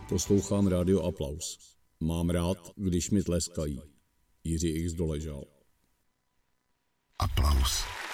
Poslouchám Rádio Aplaus. Mám rád, když mi tleskají. Jiří X. Doležal. Aplaus.